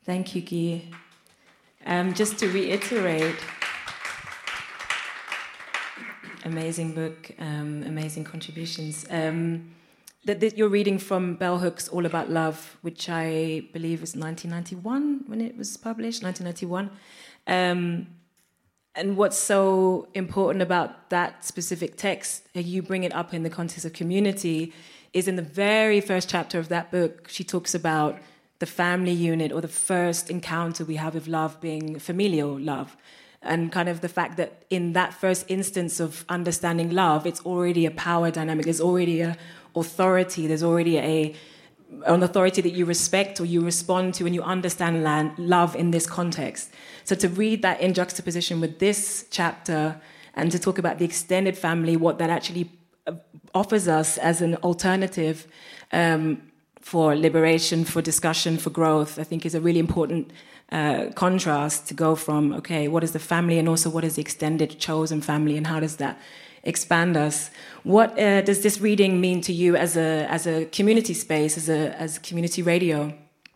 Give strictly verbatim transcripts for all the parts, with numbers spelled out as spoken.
Thank you, Guy. Um, just to reiterate, amazing book, um, amazing contributions. Um, that, that you're reading from Bell Hooks' All About Love, which I believe was nineteen ninety-one when it was published, nineteen ninety-one. Um, and what's so important about that specific text, you bring it up in the context of community, is in the very first chapter of that book, she talks about the family unit or the first encounter we have with love being familial love. And kind of the fact that in that first instance of understanding love, it's already a power dynamic, there's already a authority, there's already a an authority that you respect or you respond to and you understand land, love in this context. So to read that in juxtaposition with this chapter and to talk about the extended family, what that actually offers us as an alternative um, for liberation, for discussion, for growth, I think is a really important uh, contrast to go from, okay, what is the family and also what is the extended chosen family and how does that expand us? What uh, does this reading mean to you as a as a community space, as a as community radio?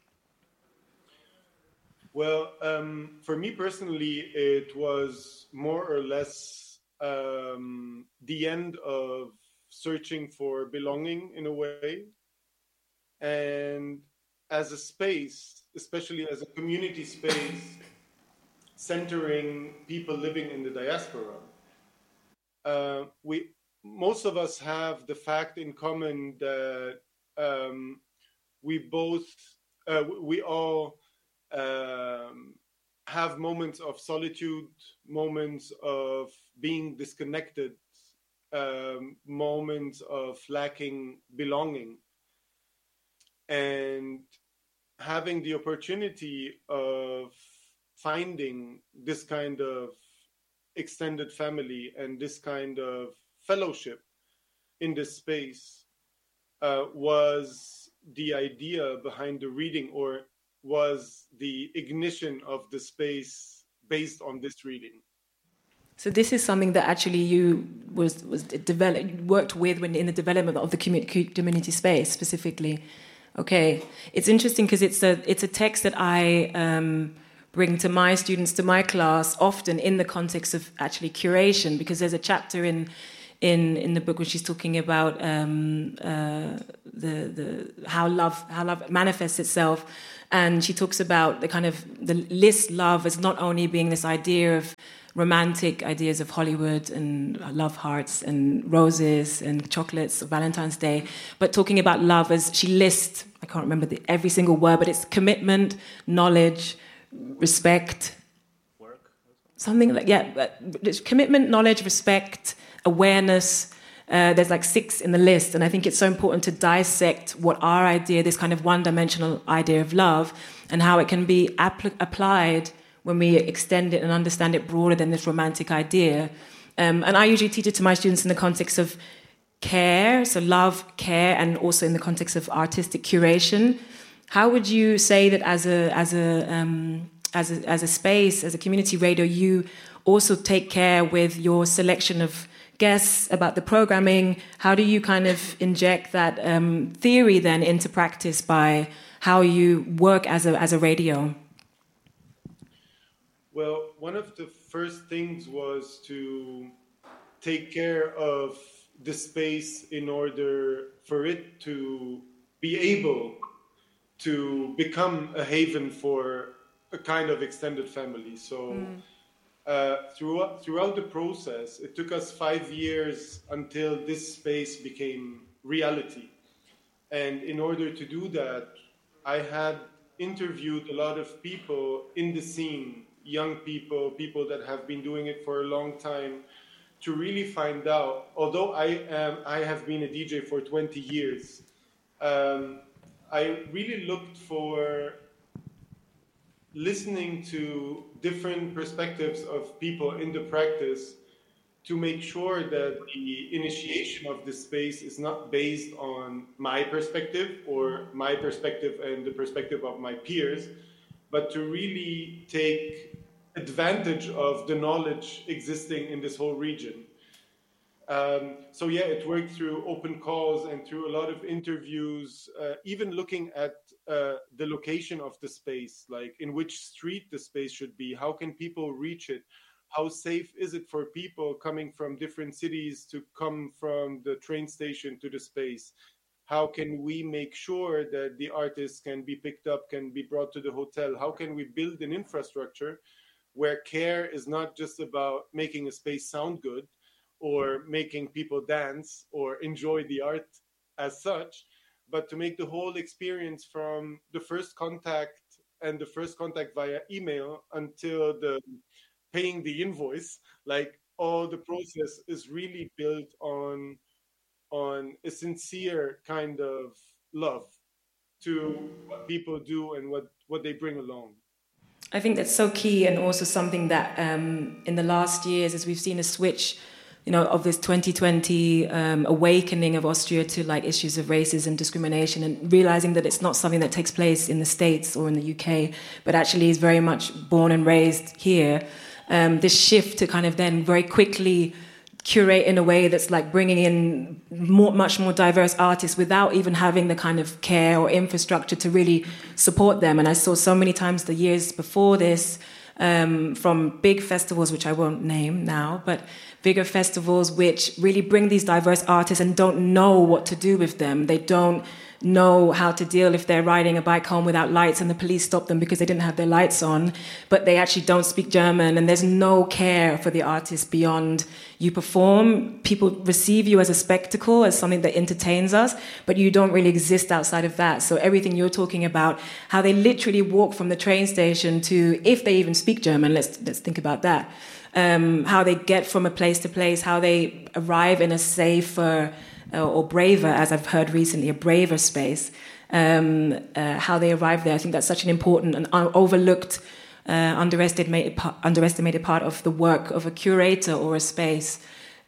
Well, um, for me personally, it was more or less um, the end of searching for belonging in a way. And as a space, especially as a community space, centering people living in the diaspora, uh, we most of us have the fact in common that um, we both, uh, we all um, have moments of solitude, moments of being disconnected, um, moments of lacking belonging. And having the opportunity of finding this kind of extended family and this kind of fellowship in this space uh, was the idea behind the reading, or was the ignition of the space based on this reading. So this is something that actually you was was developed worked with when in the development of the community community space specifically. Okay, it's interesting because it's a it's a text that I um, bring to my students, to my class, often in the context of actually curation, because there's a chapter in in in the book where she's talking about um, uh, the the how love how love manifests itself, and she talks about the kind of the list love as not only being this idea of romantic ideas of Hollywood and love hearts and roses and chocolates, Valentine's Day, but talking about love as she lists, I can't remember the, every single word, but it's commitment, knowledge, respect, work, something like, yeah, it's commitment, knowledge, respect, awareness. Uh, there's like six in the list, and I think it's so important to dissect what our idea, this kind of one-dimensional idea of love, and how it can be apl- applied when we extend it and understand it broader than this romantic idea. Um, and I usually teach it to my students in the context of care, so love, care, and also in the context of artistic curation. How would you say that as a as a um, as a as a space, as a community radio, you also take care with your selection of guests about the programming? How do you kind of inject that um, theory then into practice by how you work as a as a radio? Well, one of the first things was to take care of the space in order for it to be able to become a haven for a kind of extended family. So mm. uh, throughout, throughout the process, it took us five years until this space became reality. And in order to do that, I had interviewed a lot of people in the scene, young people, people that have been doing it for a long time, to really find out, although I am, I have been a D J for twenty years, um, I really looked for listening to different perspectives of people in the practice to make sure that the initiation of this space is not based on my perspective or my perspective and the perspective of my peers, but to really take advantage of the knowledge existing in this whole region. Um, so yeah, it worked through open calls and through a lot of interviews, uh, even looking at uh, the location of the space, like in which street the space should be, how can people reach it, how safe is it for people coming from different cities to come from the train station to the space, how can we make sure that the artists can be picked up, can be brought to the hotel, how can we build an infrastructure where care is not just about making a space sound good or making people dance or enjoy the art as such, but to make the whole experience from the first contact and the first contact via email until the paying the invoice, like all the process is really built on on a sincere kind of love to what people do and what, what they bring along. I think that's so key, and also something that um, in the last years, as we've seen a switch, you know, of this twenty twenty um, awakening of Austria to like issues of racism, discrimination, and realizing that it's not something that takes place in the States or in the U K, but actually is very much born and raised here. Um, this shift to kind of then very quickly curate in a way that's like bringing in more, much more diverse artists without even having the kind of care or infrastructure to really support them. And I saw so many times the years before this um, from big festivals, which I won't name now, but bigger festivals which really bring these diverse artists and don't know what to do with them. They don't know how to deal if they're riding a bike home without lights and the police stop them because they didn't have their lights on, but they actually don't speak German, and there's no care for the artist beyond you perform. People receive you as a spectacle, as something that entertains us, but you don't really exist outside of that. So everything you're talking about, how they literally walk from the train station to, if they even speak German, let's let's think about that, um, how they get from a place to place, how they arrive in a safer uh, or braver, as I've heard recently, a braver space, um, uh, how they arrive there. I think that's such an important and overlooked, uh, underestimated, underestimated part of the work of a curator or a space.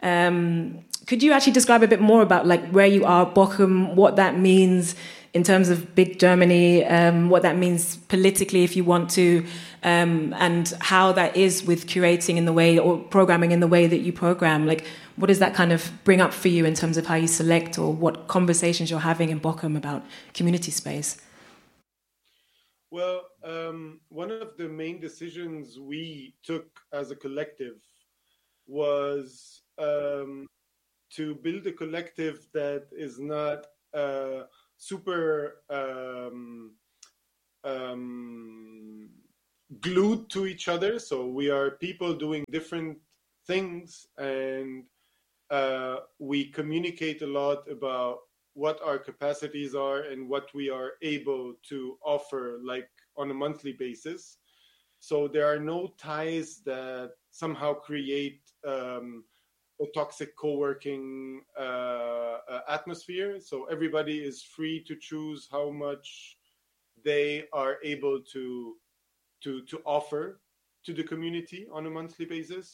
Um, could you actually describe a bit more about like where you are, Bochum, what that means in terms of big Germany, um, what that means politically, if you want to, um, and how that is with curating in the way or programming in the way that you program? Like, what does that kind of bring up for you in terms of how you select or what conversations you're having in Bochum about community space? Well, um, one of the main decisions we took as a collective was um, to build a collective that is not uh, super um, um, glued to each other. So we are people doing different things, and uh, we communicate a lot about what our capacities are and what we are able to offer, like on a monthly basis. So there are no ties that somehow create um, a toxic co-working uh, uh, atmosphere. So everybody is free to choose how much they are able to to to offer to the community on a monthly basis.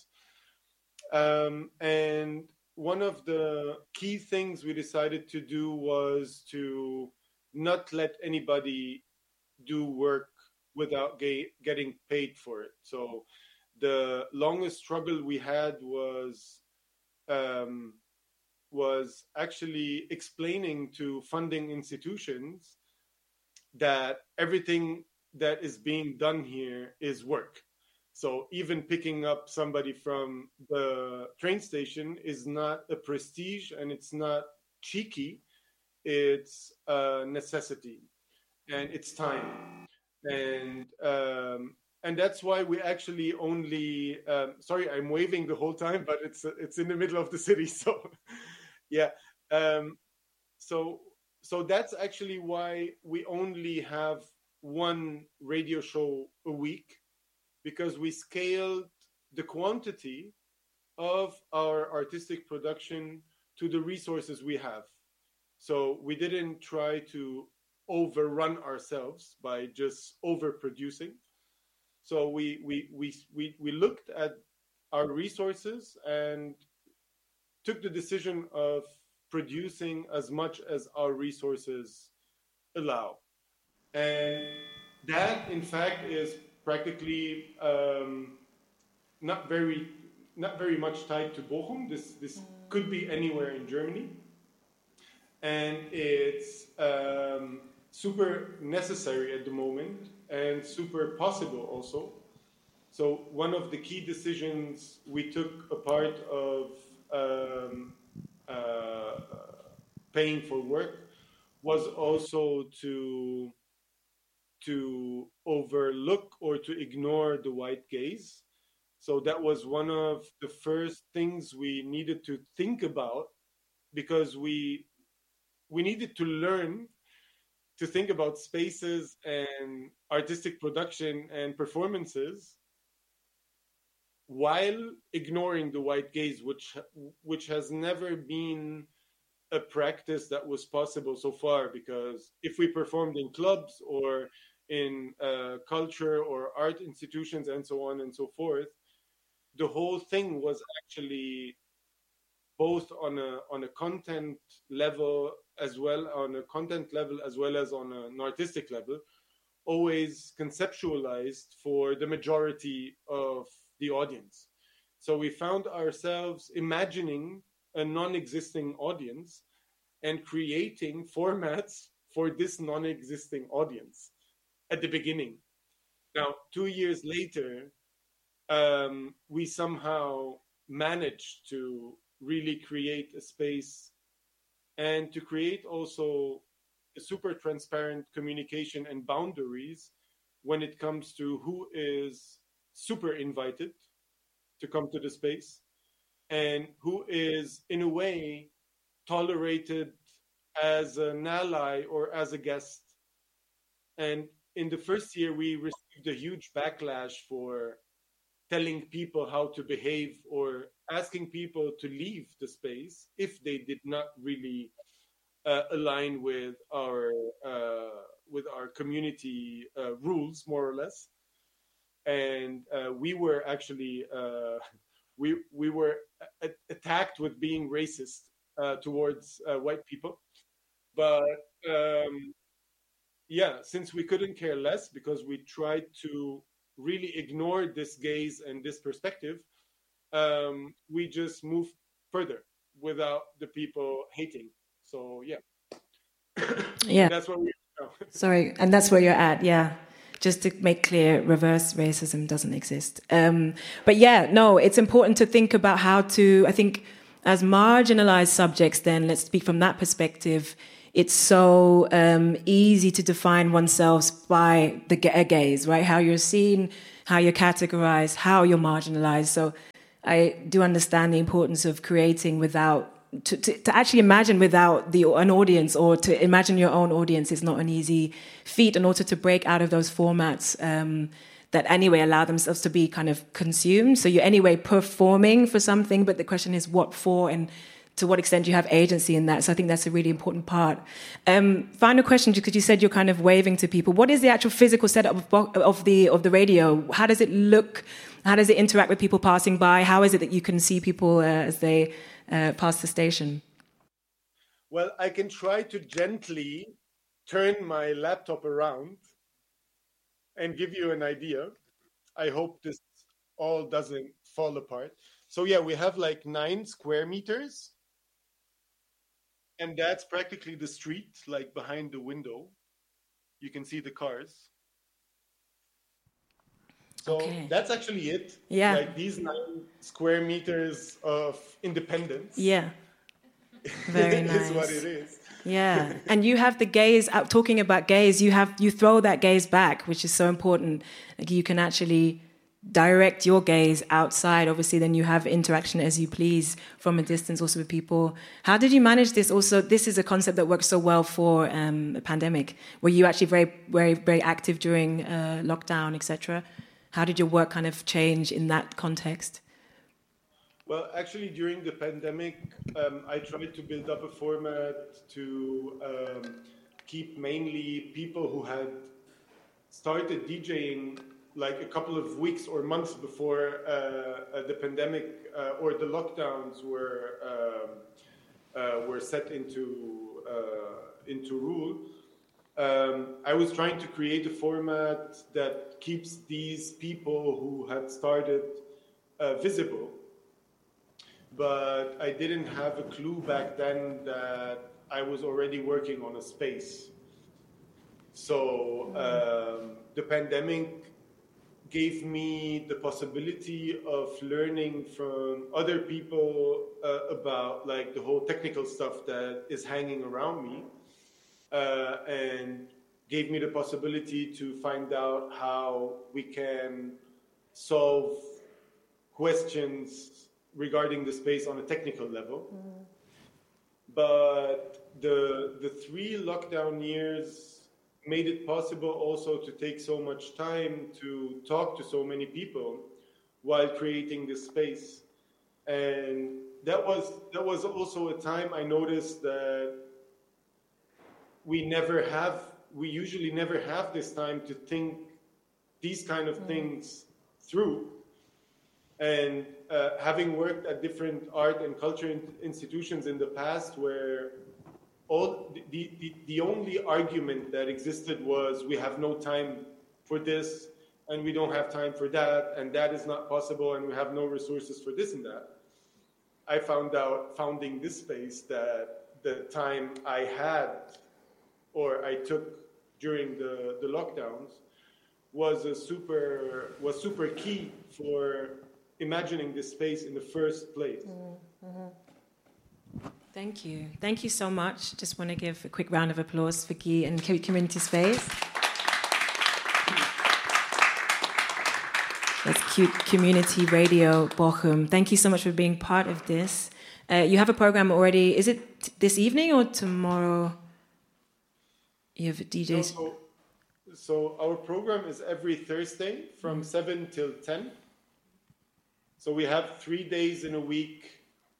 Um, and one of the key things we decided to do was to not let anybody do work without ga- getting paid for it. So the longest struggle we had was um, was actually explaining to funding institutions that everything that is being done here is work. So even picking up somebody from the train station is not a prestige, and it's not cheeky. It's a necessity, and it's time. And um, and that's why we actually only. Um, sorry, I'm waving the whole time, but it's it's in the middle of the city, so yeah. Um, so so that's actually why we only have one radio show a week, because we scaled the quantity of our artistic production to the resources we have. So we didn't try to overrun ourselves by just overproducing. So we we we we, we looked at our resources and took the decision of producing as much as our resources allow. And that, in fact, is practically um, not very not very much tied to Bochum. This this could be anywhere in Germany. And it's um, super necessary at the moment and super possible also. So one of the key decisions we took a part of um, uh, paying for work was also to to overlook or to ignore the white gaze. So that was one of the first things we needed to think about, because we we needed to learn to think about spaces and artistic production and performances while ignoring the white gaze, which which has never been a practice that was possible so far. Because if we performed in clubs or in uh, culture or art institutions and so on and so forth, the whole thing was actually both on a on a content level as well on a content level as well as on an artistic level, always conceptualized for the majority of the audience. So we found ourselves imagining a non-existing audience and creating formats for this non-existing audience at the beginning. Now, two years later, um, we somehow managed to really create a space and to create also a super transparent communication and boundaries when it comes to who is super invited to come to the space and who is in a way tolerated as an ally or as a guest. And in the first year, we received a huge backlash for telling people how to behave or asking people to leave the space if they did not really uh, align with our uh, with our community uh, rules, more or less. And uh, we were actually uh, we we were a- attacked with being racist uh, towards uh, white people. But um, yeah, since we couldn't care less because we tried to really ignore this gaze and this perspective, um, we just moved further without the people hating. So yeah, Yeah. that's what we are now. Sorry, and that's where you're at, yeah. Just to make clear, reverse racism doesn't exist. Um, but yeah, no, it's important to think about how to, I think, as marginalized subjects, then let's speak from that perspective. It's so um, easy to define oneself by the ga- gaze, right? How you're seen, how you're categorized, how you're marginalized. So I do understand the importance of creating without To, to, to actually imagine without the, an audience, or to imagine your own audience, is not an easy feat, in order to break out of those formats um, that anyway allow themselves to be kind of consumed. So you're anyway performing for something, but the question is what for, and to what extent you have agency in that. So I think that's a really important part. Um, final question, because you said you're kind of waving to people. What is the actual physical setup of, of the of the radio? How does it look? How does it interact with people passing by? How is it that you can see people uh, as they Uh, past the station? Well, I can try to gently turn my laptop around and give you an idea. I hope this all doesn't fall apart. So yeah, we have like nine square meters, and that's practically the street, like behind the window. You can see the cars. So Okay. that's actually it. Yeah. Like these nine square meters of independence. Yeah. Very nice. Is what it is. Yeah. And you have the gaze, uh, talking about gaze, you have, you throw that gaze back, which is so important. Like you can actually direct your gaze outside. Obviously, then you have interaction as you please from a distance also with people. How did you manage this? Also, this is a concept that works so well for um, a pandemic. Were you actually very, very, very active during uh, lockdown, et cetera? How did your work kind of change in that context? Well, actually, during the pandemic, um, I tried to build up a format to um, keep mainly people who had started DJing like a couple of weeks or months before uh, the pandemic uh, or the lockdowns were um, uh, were set into uh, into rule. Um, I was trying to create a format that keeps these people who had started uh, visible. but I didn't have a clue back then that I was already working on a space. So um, the pandemic gave me the possibility of learning from other people uh, about like the whole technical stuff that is hanging around me, uh, and gave me the possibility to find out how we can solve questions regarding the space on a technical level. Mm. But the the three lockdown years made it possible also to take so much time to talk to so many people while creating this space. And that was that was also a time I noticed that we never have, we usually never have this time to think these kind of things through. And uh, having worked at different art and culture in- institutions in the past where all the, the, the only argument that existed was we have no time for this and we don't have time for that and that is not possible and we have no resources for this and that. I found out founding this space that the time I had or I took during the, the lockdowns was a super was super key for imagining this space in the first place. Mm-hmm. Thank you. Thank you so much. Just want to give a quick round of applause for Guy and Community Space. That's Cute Community Radio Bochum. Thank you so much for being part of this. Uh, you have a program already. Is it t- this evening or tomorrow? You have D Js? No, so, so our program is every Thursday from seven till ten. So we have three days in a week.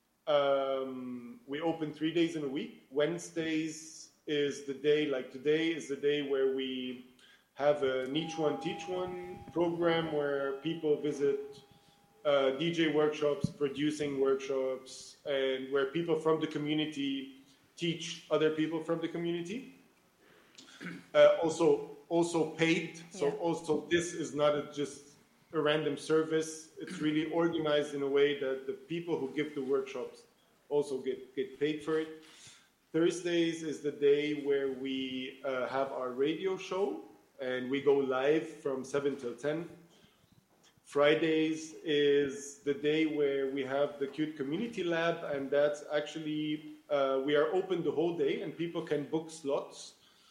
Um, we open three days in a week. Wednesdays is the day, like today is the day where we have a Each One Teach One program where people visit uh, D J workshops, producing workshops, and where people from the community teach other people from the community. Uh, also, also paid. So yeah. Also this is not a, just a random service. It's really organized in a way that the people who give the workshops also get, get paid for it. Thursdays is the day where we uh, have our radio show and we go live from seven till ten. Fridays is the day where we have the Cute Community Lab, and that's actually, uh, we are open the whole day and people can book slots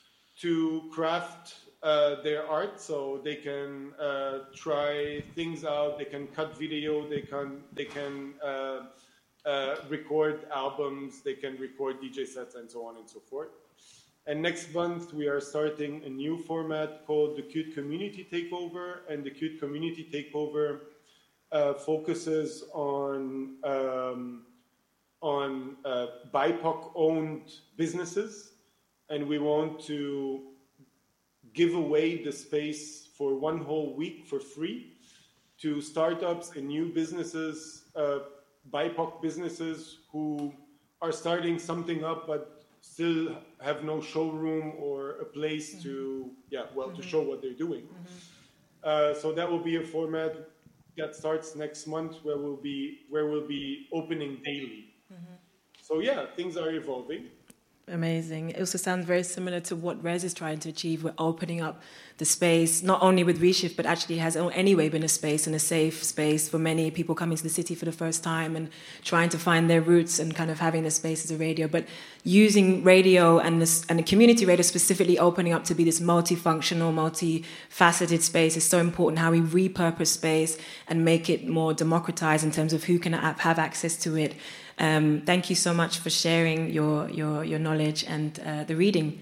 to craft uh, their art, so they can uh, try things out. They can cut video. They can they can uh, uh, record albums. They can record D J sets and so on and so forth. And next month we are starting a new format called the Cute Community Takeover, and the Cute Community Takeover uh, focuses on um, on uh, B I P O C-owned businesses. And we want to give away the space for one whole week for free to startups and new businesses, uh, B I P O C businesses who are starting something up but still have no showroom or a place mm-hmm. to, yeah, well, mm-hmm. to show what they're doing. Mm-hmm. Uh, so that will be a format that starts next month where we'll be where we'll be opening daily. Mm-hmm. So yeah, things are evolving. Amazing. It also sounds very similar to what Rez is trying to achieve. We're opening up the space, not only with Reshift, but actually has anyway been a space and a safe space for many people coming to the city for the first time and trying to find their roots and kind of having the space as a radio. But using radio and this and the community radio specifically opening up to be this multifunctional, multifaceted space is so important. How we repurpose space and make it more democratized in terms of who can have access to it. Um, thank you so much for sharing your your, your knowledge and uh, the reading.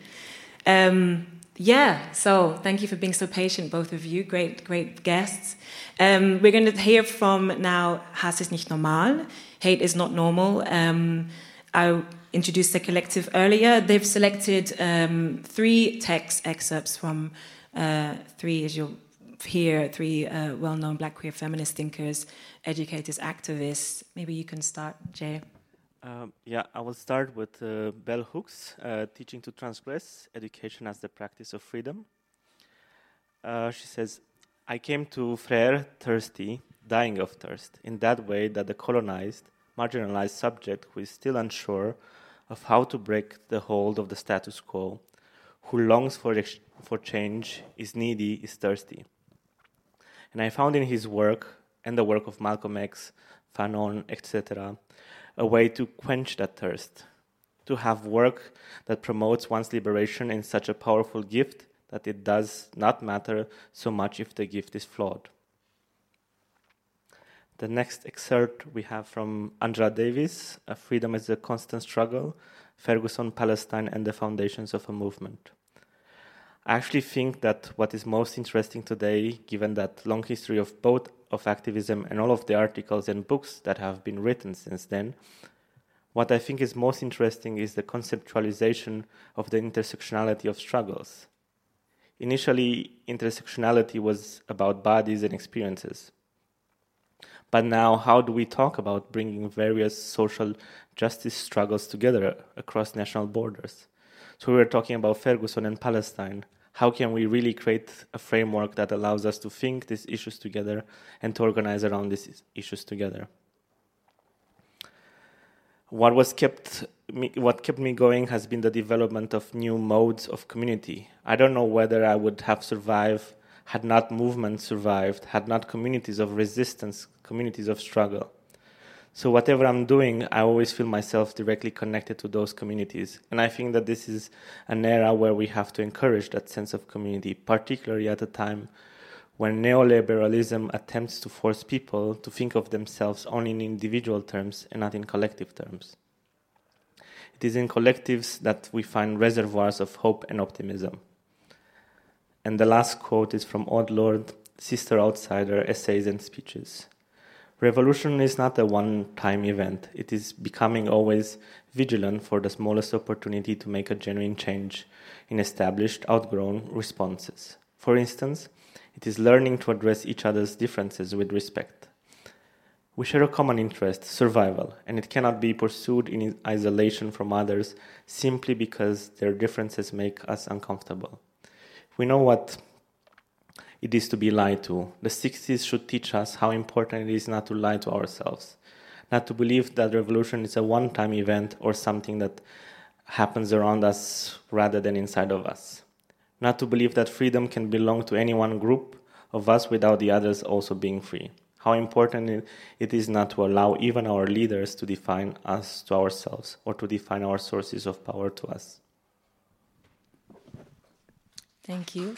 Um, yeah, so thank you for being so patient, both of you. Great, great guests. Um, we're going to hear from now Hass ist nicht normal. Hate is not normal. Um, I introduced the collective earlier. They've selected um, three text excerpts from uh, three, as you'll hear, three uh, well-known Black queer feminist thinkers, educators, activists. Maybe you can start, Jay. Um, yeah, I will start with uh, Bell Hooks, uh, Teaching to Transgress, Education as the Practice of Freedom. Uh, she says, I came to Frere thirsty, dying of thirst, in that way that the colonized marginalized subject who is still unsure of how to break the hold of the status quo, who longs for, ex- for change, is needy, is thirsty. And I found in his work, and the work of Malcolm X, Fanon, et cetera, a way to quench that thirst, to have work that promotes one's liberation in such a powerful gift that it does not matter so much if the gift is flawed. The next excerpt we have from Angela Davis, uh, Freedom is a Constant Struggle, Ferguson, Palestine, and the Foundations of a Movement. I actually think that what is most interesting today, given that long history of both of activism and all of the articles and books that have been written since then, what I think is most interesting is the conceptualization of the intersectionality of struggles. Initially, intersectionality was about bodies and experiences. But now, how do we talk about bringing various social justice struggles together across national borders? So we were talking about Ferguson and Palestine. How can we really create a framework that allows us to think these issues together and to organize around these issues together? What was kept me, what kept me going has been the development of new modes of community. I don't know whether I would have survived had not movements survived, had not communities of resistance, communities of struggle. So whatever I'm doing, I always feel myself directly connected to those communities. And I think that this is an era where we have to encourage that sense of community, particularly at a time when neoliberalism attempts to force people to think of themselves only in individual terms and not in collective terms. It is in collectives that we find reservoirs of hope and optimism. And the last quote is from Aude Lorde, Sister Outsider, Essays and Speeches. Revolution is not a one-time event. It is becoming always vigilant for the smallest opportunity to make a genuine change in established, outgrown responses. For instance, it is learning to address each other's differences with respect. We share a common interest, survival, and it cannot be pursued in isolation from others simply because their differences make us uncomfortable. We know what it is to be lied to. The sixties should teach us how important it is not to lie to ourselves, not to believe that revolution is a one-time event or something that happens around us rather than inside of us, not to believe that freedom can belong to any one group of us without the others also being free. How important it is not to allow even our leaders to define us to ourselves or to define our sources of power to us. Thank you.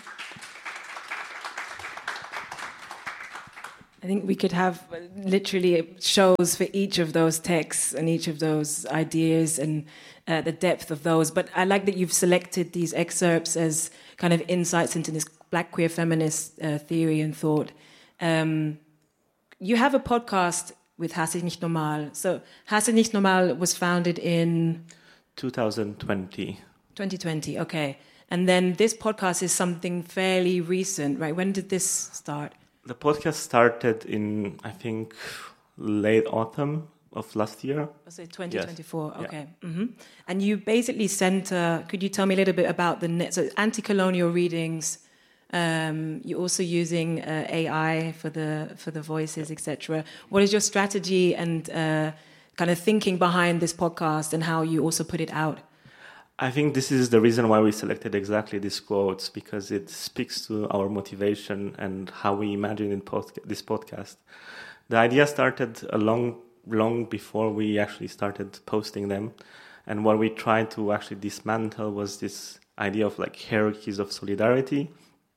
I think we could have literally shows for each of those texts and each of those ideas and uh, the depth of those. But I like that you've selected these excerpts as kind of insights into this Black queer feminist uh, theory and thought. Um, you have a podcast with Hasse nicht normal. So Hasse nicht normal was founded in twenty twenty. twenty twenty, okay. And then this podcast is something fairly recent, right? When did this start? The podcast started in, I think, late autumn of last year. So twenty twenty-four, yes. okay. Yeah. Mm-hmm. And you basically center, could you tell me a little bit about the net, so anti-colonial readings, um, you're also using uh, A I for the for the voices, et cetera. What is your strategy and uh, kind of thinking behind this podcast and how you also put it out? I think this is the reason why we selected exactly these quotes, because it speaks to our motivation and how we imagine in pod- this podcast. The idea started a long, long before we actually started posting them. And what we tried to actually dismantle was this idea of like hierarchies of solidarity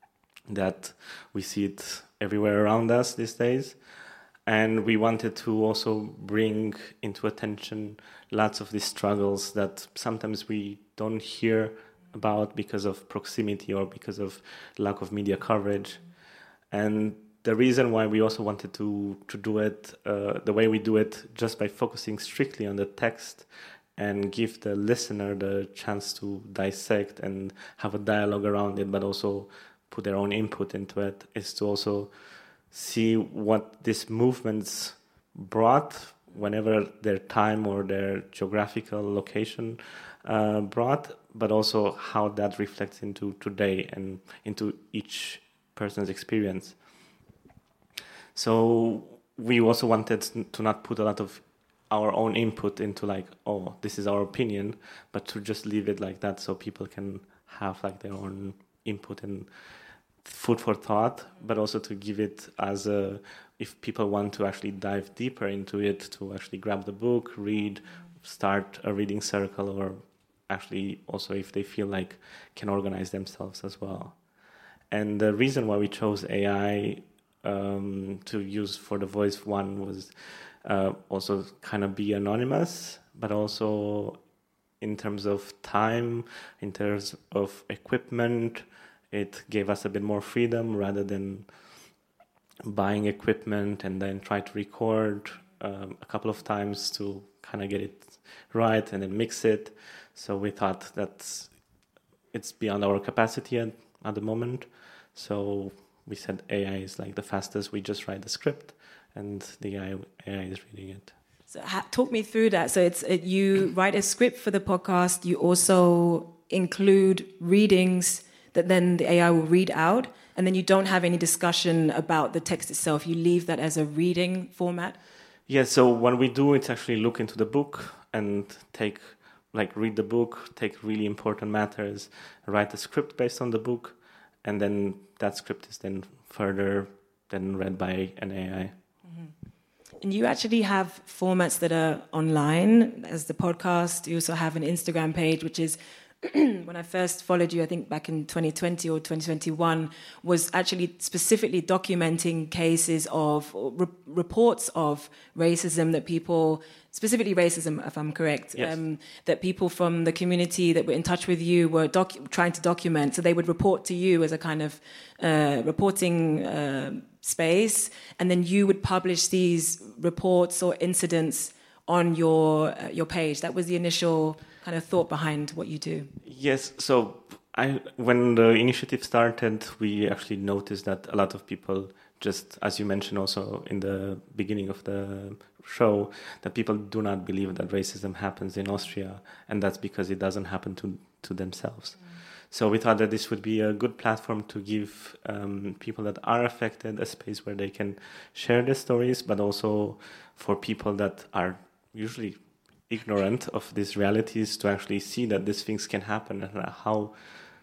that we see it everywhere around us these days. And we wanted to also bring into attention lots of these struggles that sometimes we don't hear about because of proximity or because of lack of media coverage. And the reason why we also wanted to, to do it uh, the way we do it, just by focusing strictly on the text and give the listener the chance to dissect and have a dialogue around it, but also put their own input into it, is to also see what these movements brought whenever their time or their geographical location uh, brought, but also how that reflects into today and into each person's experience. So we also wanted to not put a lot of our own input into like, oh, this is our opinion, but to just leave it like that so people can have like their own input and food for thought, but also to give it as a, if people want to actually dive deeper into it, to actually grab the book, read, start a reading circle, or actually also if they feel like can organize themselves as well. And the reason why we chose A I um, to use for the voice one was uh, also kind of be anonymous, but also in terms of time, in terms of equipment, it gave us a bit more freedom rather than buying equipment and then try to record um, a couple of times to kind of get it right and then mix it. So we thought that it's beyond our capacity at, at the moment. So we said A I is like the fastest. We just write the script and the A I, A I is reading it. So ha- talk me through that. So it's it, you write a script for the podcast. You also include readings that then the A I will read out, and then you don't have any discussion about the text itself. You leave that as a reading format. Yeah. So when we do, it's actually look into the book and take, like, read the book, take really important matters, write a script based on the book, and then that script is then further then read by an A I. And you actually have formats that are online as the podcast. You also have an Instagram page, which is, when I first followed you, I think back in twenty twenty or twenty twenty-one, was actually specifically documenting cases of, re- reports of racism that people, specifically racism, if I'm correct, yes. um, that people from the community that were in touch with you were docu- trying to document. So they would report to you as a kind of uh, reporting uh, space, and then you would publish these reports or incidents on your uh, your page. That was the initial kind of thought behind what you do. Yes. So I, when the initiative started, we actually noticed that a lot of people, just as you mentioned also in the beginning of the show, that people do not believe that racism happens in Austria, and that's because it doesn't happen to, to themselves. Mm. So we thought that this would be a good platform to give um, people that are affected a space where they can share their stories, but also for people that are usually ignorant of these realities to actually see that these things can happen and how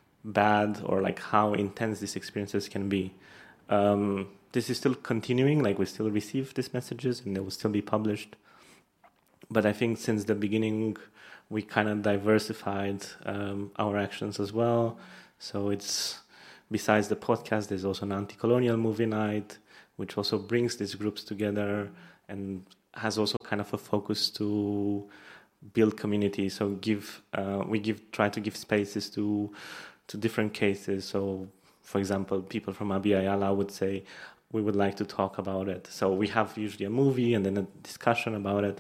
bad or like how intense these experiences can be. Um, this is still continuing, like we still receive these messages and they will still be published. But I think since the beginning, we kind of diversified um, our actions as well. So it's, besides the podcast, there's also an anti-colonial movie night, which also brings these groups together and has also kind of a focus to build community. So give uh, we give try to give spaces to to different cases. So, for example, people from Abya Yala would say, we would like to talk about it. So we have usually a movie and then a discussion about it.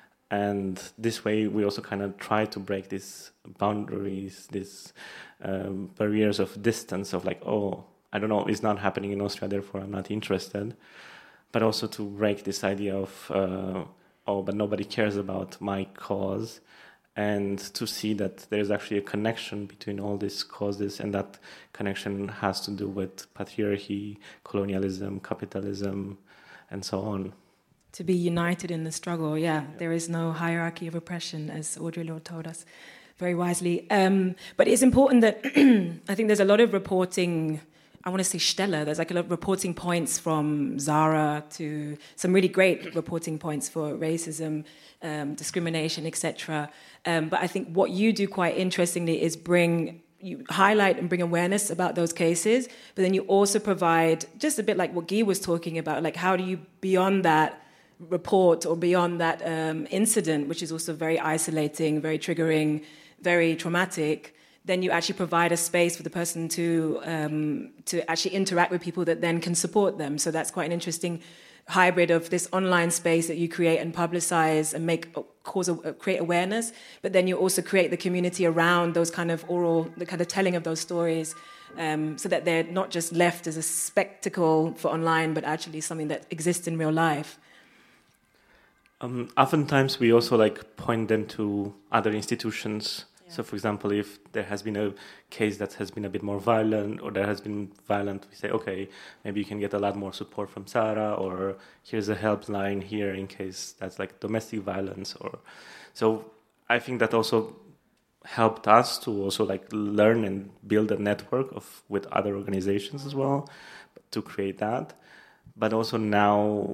And this way we also kind of try to break these boundaries, these um, barriers of distance of like, oh, I don't know, it's not happening in Austria, therefore I'm not interested. But also to break this idea of, uh, oh, but nobody cares about my cause, and to see that there's actually a connection between all these causes, and that connection has to do with patriarchy, colonialism, capitalism, and so on. To be united in the struggle, yeah. There is no hierarchy of oppression, as Audre Lorde told us very wisely. Um, but it's important that I think there's a lot of reporting. I want to say Stelle. There's like a lot of reporting points from Zara to some really great reporting points for racism, um, discrimination, et cetera. Um, but I think what you do quite interestingly is bring, you highlight and bring awareness about those cases, but then you also provide just a bit like what Guy was talking about, like how do you, beyond that report or beyond that um, incident, which is also very isolating, very triggering, very traumatic, then you actually provide a space for the person to um, to actually interact with people that then can support them. So that's quite an interesting hybrid of this online space that you create and publicize and make cause a, create awareness, but then you also create the community around those kind of oral, the kind of telling of those stories, um, so that they're not just left as a spectacle for online, but actually something that exists in real life. Um, oftentimes we also like point them to other institutions Yeah. So, for example, if there has been a case that has been a bit more violent, or there has been violent, we say, okay, maybe you can get a lot more support from Sarah, or here's a helpline here in case that's like domestic violence. Or so I think that also helped us to also like learn and build a network of with other organizations as well to create that. But also now,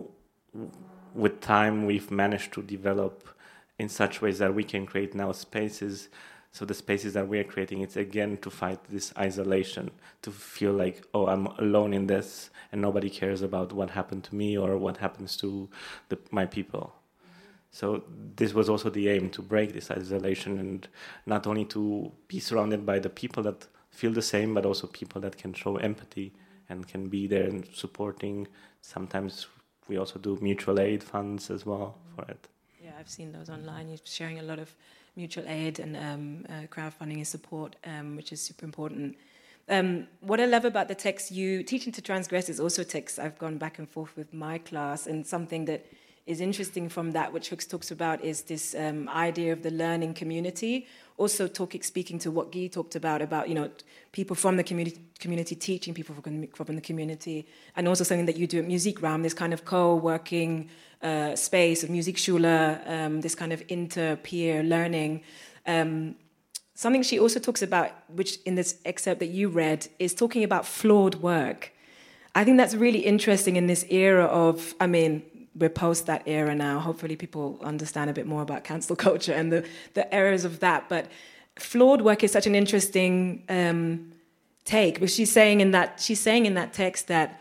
with time, we've managed to develop in such ways that we can create now spaces. So the spaces that we are creating, it's again to fight this isolation, to feel like, oh, I'm alone in this and nobody cares about what happened to me or what happens to the, my people. So this was also the aim, to break this isolation and not only to be surrounded by the people that feel the same, but also people that can show empathy and can be there and supporting. Sometimes we also do mutual aid funds as well for it. Yeah, I've seen those online. You're sharing a lot of mutual aid and um, uh, crowdfunding and support, um, which is super important. Um, what I love about the text, you Teaching to Transgress is also a text I've gone back and forth with my class, and something that is interesting from that, which Hooks talks about, is this um, idea of the learning community. Also talking, speaking to what Guy talked about, about, you know, people from the community, community teaching people from, from the community, and also something that you do at Musikraum, this kind of co-working uh, space of Musikschule, um, this kind of inter-peer learning. Um, something she also talks about, which in this excerpt that you read, is talking about flawed work. I think that's really interesting in this era of, I mean, we're post that era now. Hopefully people understand a bit more about cancel culture and the, the errors of that. But flawed work is such an interesting um, take, because she's saying in that she's saying in that text that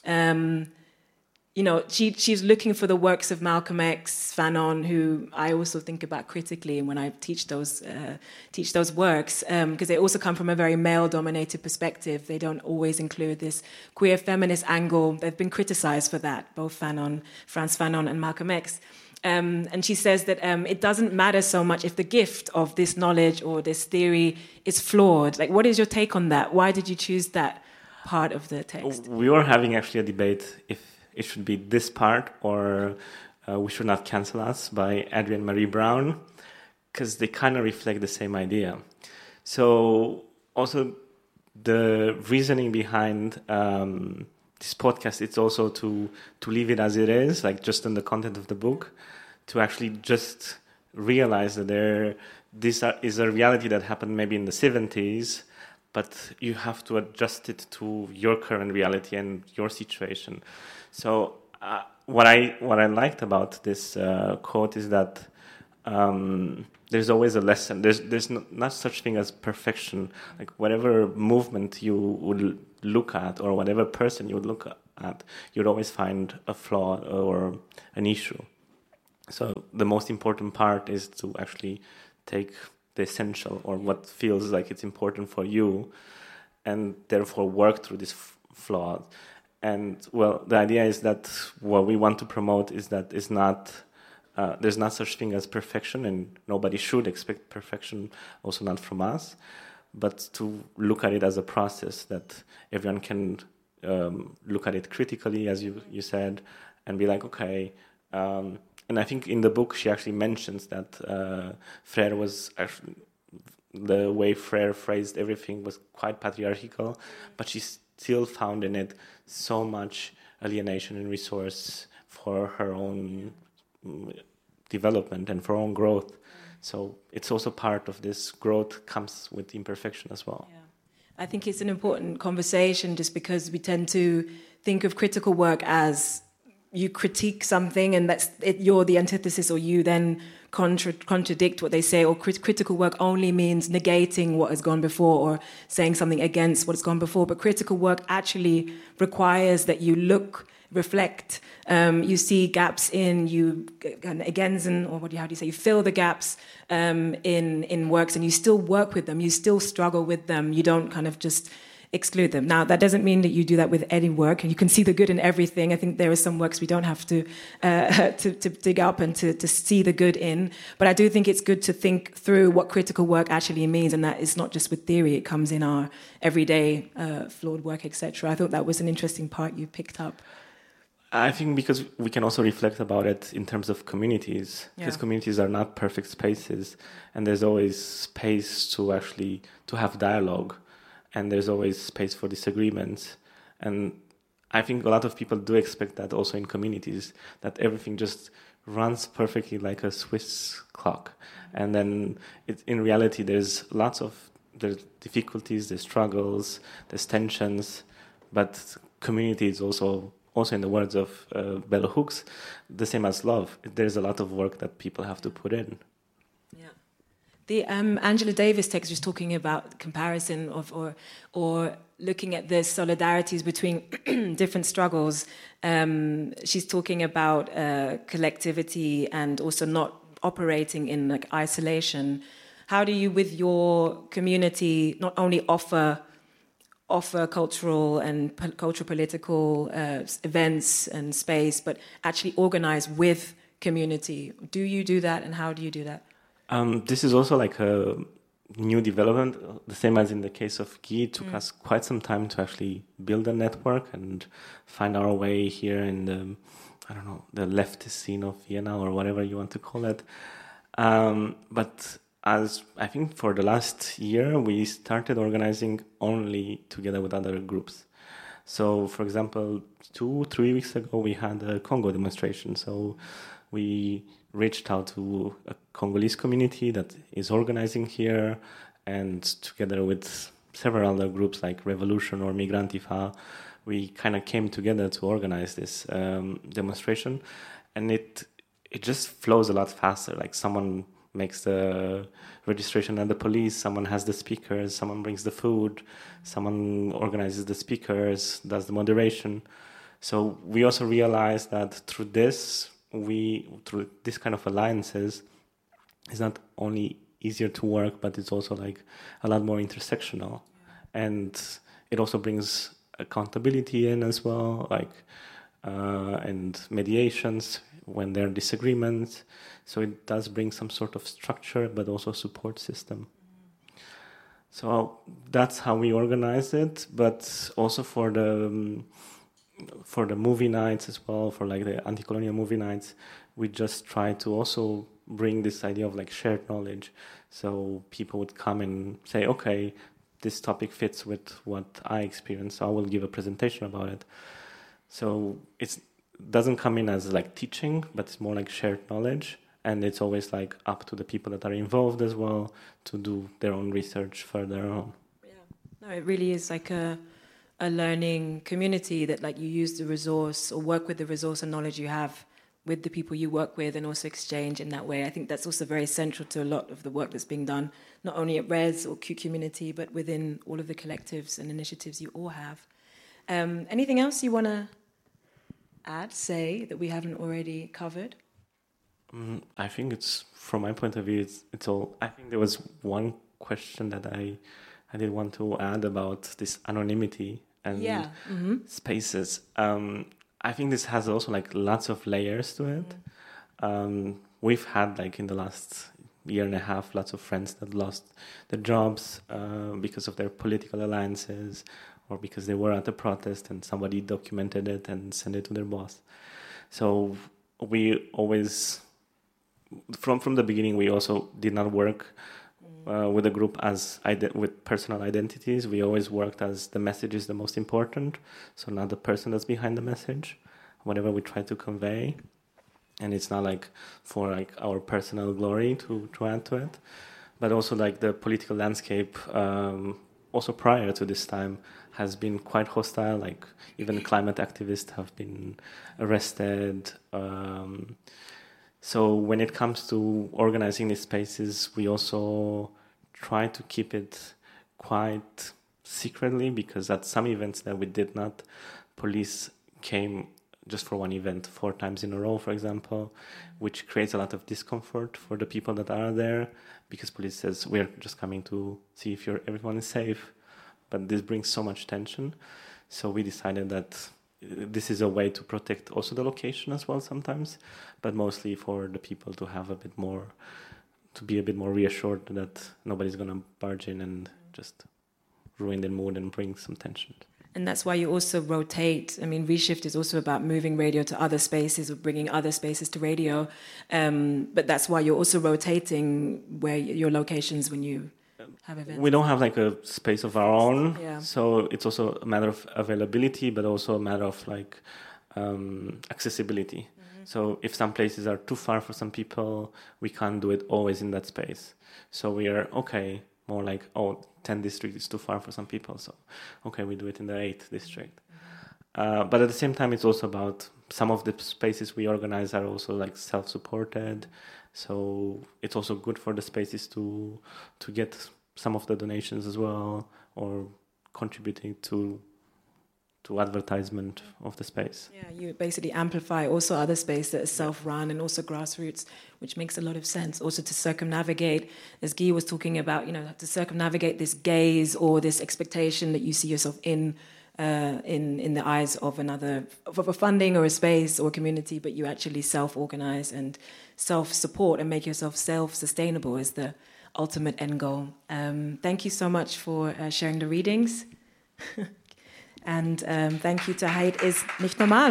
um, you know, she she's looking for the works of Malcolm X, Fanon, who I also think about critically when I teach those uh, teach those works, because um, they also come from a very male-dominated perspective. They don't always include this queer feminist angle. They've been criticized for that, both Fanon, Frantz Fanon, and Malcolm X. Um, and she says that um, it doesn't matter so much if the gift of this knowledge or this theory is flawed. Like, what is your take on that? Why did you choose that part of the text? We were having actually a debate if it should be this part or uh, We Should Not Cancel Us by Adrienne Marie Brown, because they kind of reflect the same idea. So also the reasoning behind um, this podcast, it's also to, to leave it as it is, like just in the content of the book, to actually just realize that there this is a reality that happened maybe in the seventies, but you have to adjust it to your current reality and your situation. So uh, what I what I liked about this uh, quote is that um, there's always a lesson. There's there's not, not such thing as perfection. Like whatever movement you would look at or whatever person you would look at, you'd always find a flaw or an issue. So the most important part is to actually take the essential or what feels like it's important for you, and therefore work through this f- flaw. And well, the idea is that what we want to promote is that it's not uh, there's not such thing as perfection, and nobody should expect perfection, also not from us, but to look at it as a process that everyone can um, look at it critically, as you you said, and be like, okay. Um, and I think in the book she actually mentions that uh, Frere was actually, the way Frere phrased everything was quite patriarchal, but she still found in it so much alienation and resource for her own development and for her own growth. So it's also part of this growth comes with imperfection as well. Yeah. I think it's an important conversation, just because we tend to think of critical work as you critique something and that's it, you're the antithesis, or you then contra- contradict what they say, or crit- critical work only means negating what has gone before or saying something against what's gone before. But critical work actually requires that you look, reflect, um, you see gaps in, you ergänzen, or what do you, how do you say, you fill the gaps um, in, in works, and you still work with them, you still struggle with them, you don't kind of just exclude them. Now, that doesn't mean that you do that with any work, and you can see the good in everything. I think there are some works we don't have to uh, to, to dig up and to, to see the good in, but I do think it's good to think through what critical work actually means, and that is not just with theory, it comes in our everyday uh, flawed work, et cetera. I thought that was an interesting part you picked up. I think because we can also reflect about it in terms of communities, because Yeah. communities are not perfect spaces, and there's always space to actually to have dialogue, and there's always space for disagreements, and I think a lot of people do expect that also in communities, that everything just runs perfectly like a Swiss clock, and then it, in reality there's lots of there's difficulties, there's struggles, there's tensions, but community is also also in the words of uh, Bell Hooks, the same as love. There's a lot of work that people have to put in. Yeah. The um, Angela Davis text was talking about comparison of or or looking at the solidarities between different struggles. Um, she's talking about uh, collectivity and also not operating in like isolation. How do you, with your community, not only offer offer cultural and po- cultural political uh, events and space, but actually organize with community? Do you do that, and how do you do that? Um, this is also like a new development, the same as in the case of Guy. It took mm. us quite some time to actually build a network and find our way here in the, I don't know, the leftist scene of Vienna or whatever you want to call it. Um, but as I think for the last year, we started organizing only together with other groups. So, for example, two, three weeks ago, we had a Congo demonstration. So we reached out to a Congolese community that is organizing here, and together with several other groups like Revolution or Migrantifa, we kind of came together to organize this um, demonstration, and it it just flows a lot faster. Like someone makes the registration at the police, someone has the speakers, someone brings the food, someone organizes the speakers, does the moderation. So we also realized that through this, we through this kind of alliances, it's not only easier to work, but it's also like a lot more intersectional, and it also brings accountability in as well, like uh, and mediations when there are disagreements. So it does bring some sort of structure, but also support system. So that's how we organize it, but also for the um, for the movie nights as well, for like the anti-colonial movie nights, we just try to also bring this idea of like shared knowledge. So people would come and say, okay, this topic fits with what I experienced, so I will give a presentation about it. So it doesn't come in as like teaching, but it's more like shared knowledge. And it's always like up to the people that are involved as well to do their own research further on. Yeah, no, it really is like a a learning community that like you use the resource or work with the resource and knowledge you have with the people you work with, and also exchange in that way. I think that's also very central to a lot of the work that's being done, not only at Res or Q Community, but within all of the collectives and initiatives you all have. Um, anything else you want to add, say, that we haven't already covered? Mm, I think it's, from my point of view, it's, it's all, I think there was one question that I I did want to add about this anonymity and yeah. mm-hmm. spaces. Um, I think this has also like lots of layers to it. Mm. Um, we've had like in the last year and a half, lots of friends that lost their jobs uh, because of their political alliances, or because they were at a protest and somebody documented it and sent it to their boss. So we always, from from the beginning, we also did not work Uh, with a group as ide- with personal identities. We always worked as the message is the most important, so not the person that's behind the message, whatever we try to convey. And it's not like for like our personal glory to, to add to it, but also like the political landscape um, also prior to this time has been quite hostile. Like even climate activists have been arrested. Um, So when it comes to organizing these spaces, we also try to keep it quite secretly, because at some events that we did not, police came just for one event four times in a row, for example, which creates a lot of discomfort for the people that are there, because police says, we're just coming to see if you're, everyone is safe. But this brings so much tension. So we decided that this is a way to protect also the location as well sometimes, but mostly for the people to have a bit more, to be a bit more reassured that nobody's going to barge in and just ruin their mood and bring some tension. And that's why you also rotate. I mean, Reshift is also about moving radio to other spaces or bringing other spaces to radio. Um, but that's why you're also rotating where your locations when you have events. We don't have like a space of our own. Yeah. So it's also a matter of availability, but also a matter of like um, accessibility. Mm-hmm. So if some places are too far for some people, we can't do it always in that space. So we are, okay, more like, oh, tenth district is too far for some people, so okay, we do it in the eighth district. Mm-hmm. Uh, but at the same time, it's also about some of the spaces we organize are also like self-supported, so it's also good for the spaces to to get some of the donations as well, or contributing to to advertisement of the space. Yeah, you basically amplify also other space that is self-run and also grassroots, which makes a lot of sense. Also to circumnavigate, as Guy was talking about, you know, to circumnavigate this gaze or this expectation that you see yourself in, uh, in in the eyes of another, of a funding or a space or a community, but you actually self-organize and self-support and make yourself self-sustainable is the ultimate end goal. Um, thank you so much for uh, sharing the readings. And um, thank you to Heid is nicht normal.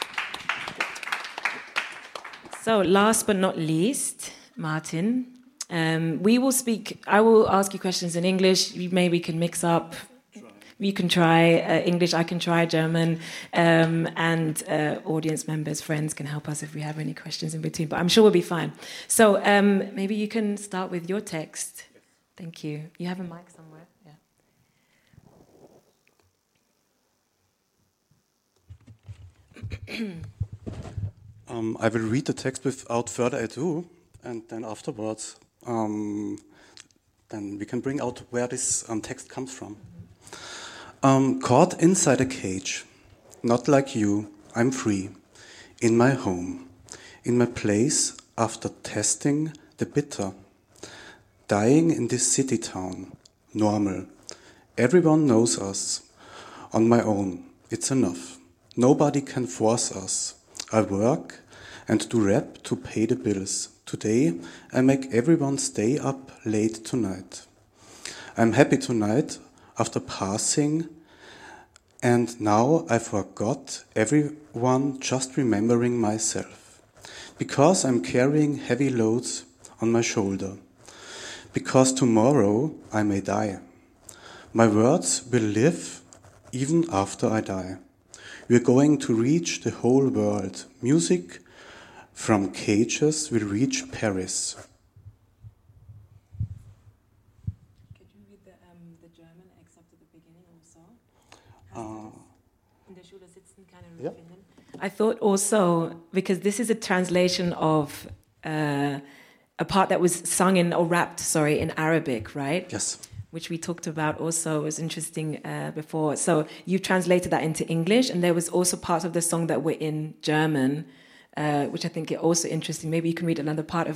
So last but not least, Martin, um, we will speak, I will ask you questions in English. Maybe we can mix up. You can try uh, English, I can try German. Um, and uh, audience members, friends can help us if we have any questions in between. But I'm sure we'll be fine. So um, maybe you can start with your text. Thank you. You have a mic somewhere? Yeah. um, I will read the text without further ado, and then afterwards, um, then we can bring out where this um, text comes from. Um, caught inside a cage, not like you, I'm free, in my home, in my place after testing the bitter, dying in this city town, normal. Everyone knows us. On my own, it's enough. Nobody can force us. I work and do rap to pay the bills. Today, I make everyone stay up late tonight. I'm happy tonight after passing, and now I forgot everyone, just remembering myself. Because I'm carrying heavy loads on my shoulder. Because tomorrow I may die. My words will live even after I die. We're going to reach the whole world. Music from cages will reach Paris. Could you read the, um, the German except at the beginning also? Uh, In der Schule sitzen, keine Ja. finden. I thought also, because this is a translation of uh, a part that was sung in, or rapped, sorry, in Arabic, right? Yes. Which we talked about also, was interesting uh, before. So you translated that into English, and there was also parts of the song that were in German, uh, which I think are also interesting. Maybe you can read another part of